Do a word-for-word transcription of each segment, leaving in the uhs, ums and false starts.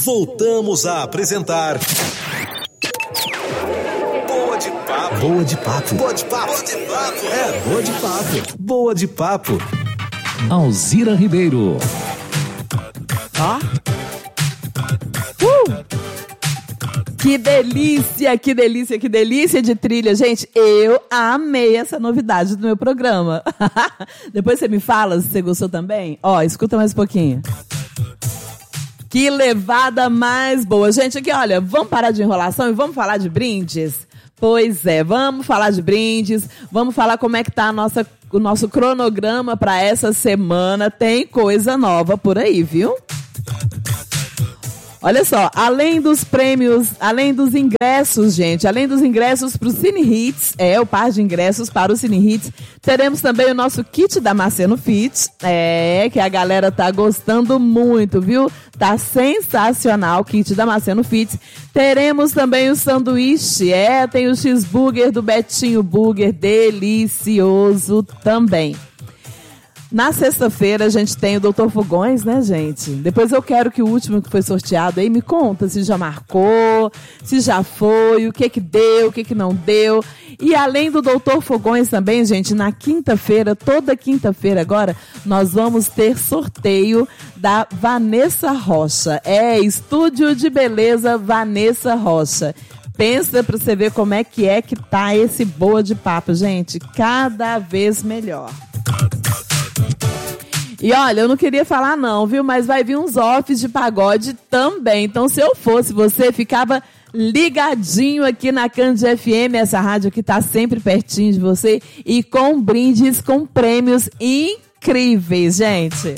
voltamos a apresentar Boa de Papo. Boa de Papo. Boa de Papo. Boa de Papo. É, Boa de Papo. Boa de Papo. Alzira Ribeiro. Ó. Uh! Que delícia, que delícia, que delícia de trilha. Gente, eu amei essa novidade do meu programa. Depois você me fala se você gostou também. Ó, escuta mais um pouquinho. Que levada mais boa. Gente, aqui, olha, vamos parar de enrolação e vamos falar de brindes? Pois é, vamos falar de brindes, vamos falar como é que tá a nossa, o nosso cronograma para essa semana. Tem coisa nova por aí, viu? Olha só, além dos prêmios, além dos ingressos, gente, além dos ingressos para o Cine Hits, é, o par de ingressos para o Cine Hits, teremos também o nosso kit da Marceno Fit, é, que a galera tá gostando muito, viu? Tá sensacional o kit da Marceno Fit. Teremos também o sanduíche, é, tem o cheeseburger do Betinho Burger, delicioso também. Na sexta-feira a gente tem o doutor Fogões, né, gente? Depois eu quero que o último que foi sorteado aí me conta se já marcou, se já foi, o que que deu, o que que não deu. E além do doutor Fogões também, gente, na quinta-feira, toda quinta-feira agora, nós vamos ter sorteio da Vanessa Rocha. É, Estúdio de Beleza Vanessa Rocha. Pensa pra você ver como é que é que tá esse Boa de Papo, gente. Cada vez melhor. E olha, eu não queria falar não, viu? Mas vai vir uns offs de pagode também. Então, se eu fosse você, ficava ligadinho aqui na Cândido F M, essa rádio que tá sempre pertinho de você. E com brindes, com prêmios incríveis, gente.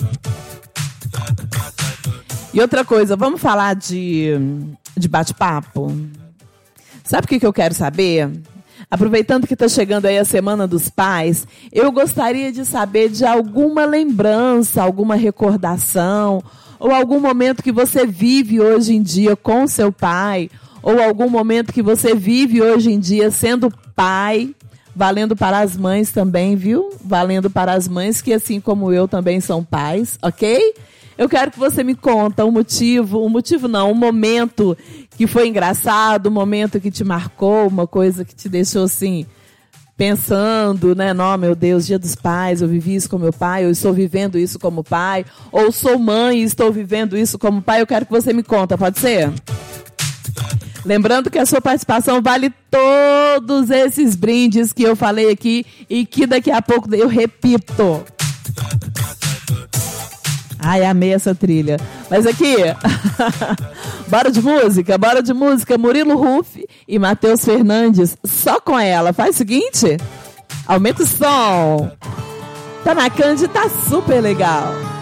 E outra coisa, vamos falar de, de bate-papo? Sabe o que, que eu quero saber? Aproveitando que está chegando aí a Semana dos Pais, eu gostaria de saber de alguma lembrança, alguma recordação, ou algum momento que você vive hoje em dia com seu pai, ou algum momento que você vive hoje em dia sendo pai, valendo para as mães também, viu? Valendo para as mães que, assim como eu, também são pais, ok? Eu quero que você me conta um motivo, um motivo não, um momento que foi engraçado, um momento que te marcou, uma coisa que te deixou assim, pensando, né? Não, meu Deus, Dia dos Pais, eu vivi isso com meu pai, eu estou vivendo isso como pai, ou sou mãe e estou vivendo isso como pai. Eu quero que você me conta, pode ser? Lembrando que a sua participação vale todos esses brindes que eu falei aqui e que daqui a pouco eu repito. Ai, amei essa trilha. Mas aqui, bora de música, bora de música. Murilo Ruff e Matheus Fernandes, só com ela. Faz o seguinte, aumenta o som. Tá na Cândido, tá super legal.